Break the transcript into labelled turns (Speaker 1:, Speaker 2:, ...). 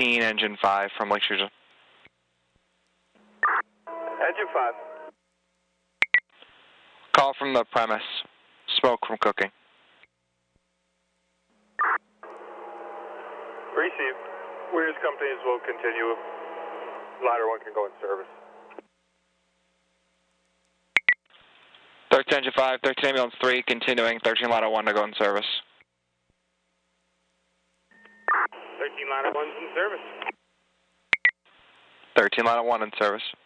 Speaker 1: 13, engine 5 from Lake Shooter.
Speaker 2: Engine 5.
Speaker 1: Call from the premise. Smoke from cooking.
Speaker 2: Receive. Weirs companies will continue. Ladder 1 can go in service.
Speaker 1: 13, engine 5, 13, ambulance 3, continuing. 13, ladder 1 to go in service.
Speaker 2: 13 ladder 1's in service.
Speaker 1: 13, ladder 1 in service.